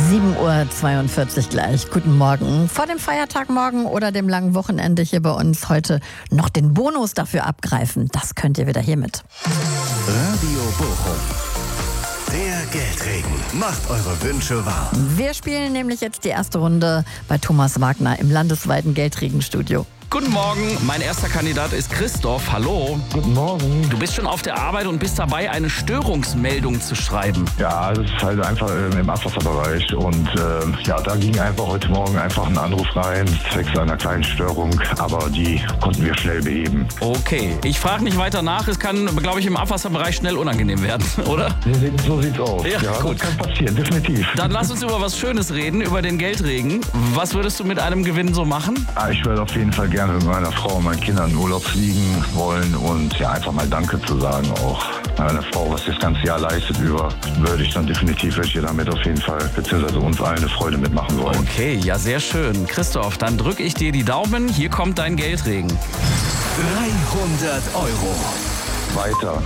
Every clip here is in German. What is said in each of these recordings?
7:42 Uhr gleich. Guten Morgen. Vor dem Feiertag morgen oder dem langen Wochenende hier bei uns heute noch den Bonus dafür abgreifen. Das könnt ihr wieder hiermit. Radio Bochum. Der Geldregen macht eure Wünsche wahr. Wir spielen nämlich jetzt die erste Runde bei Thomas Wagner im landesweiten Geldregenstudio. Guten Morgen, mein erster Kandidat ist Christoph. Hallo. Guten Morgen. Du bist schon auf der Arbeit und bist dabei, eine Störungsmeldung zu schreiben. Ja, das ist halt einfach im Abwasserbereich und da ging einfach heute Morgen einfach ein Anruf rein, zwecks einer kleinen Störung, aber die konnten wir schnell beheben. Okay, ich frage nicht weiter nach. Es kann, glaube ich, im Abwasserbereich schnell unangenehm werden, oder? So sieht's aus. Ja, gut. Das kann passieren, definitiv. Dann lass uns über was Schönes reden, über den Geldregen. Was würdest du mit einem Gewinn so machen? Ich würde auf jeden Fall gerne mit meiner Frau und meinen Kindern in Urlaub fliegen wollen und ja, einfach mal Danke zu sagen auch. Meine Frau, was das ganze Jahr leistet über, würde ich dann definitiv welche damit auf jeden Fall, beziehungsweise uns allen eine Freude mitmachen wollen. Okay, ja, sehr schön. Christoph, dann drücke ich dir die Daumen. Hier kommt dein Geldregen. 300 Euro. Weiter,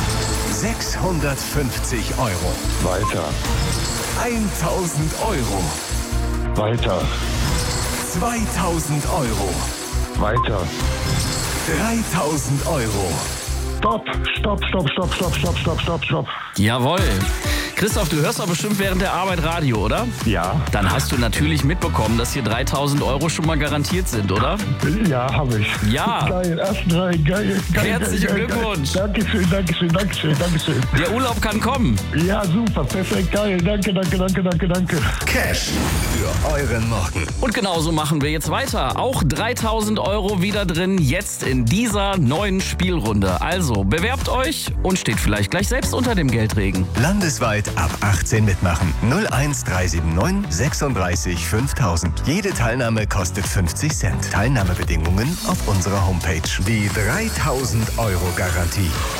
650 Euro. weiter, 1000 Euro. weiter, 2000 Euro. weiter. 3000 Euro. Stopp. Jawohl. Christoph, du hörst doch bestimmt während der Arbeit Radio, oder? Ja, Dann hast du natürlich mitbekommen, dass hier 3000 Euro schon mal garantiert sind, oder? ja, habe ich. Ja. Geil, ersten drei, geil. Herzlichen Glückwunsch. Dankeschön. Der Urlaub kann kommen. Ja, super, perfekt, geil. Danke. Cash für euren Morgen. Und genauso machen wir jetzt weiter. Auch 3000 Euro wieder drin, jetzt in dieser neuen Spielrunde. Also bewerbt euch und steht vielleicht gleich selbst unter dem Geldregen. Landesweit ab 18 mitmachen. 01379 36 5000. Jede Teilnahme kostet 50 Cent. Teilnahmebedingungen auf unserer Homepage. Die 3000 Euro Garantie.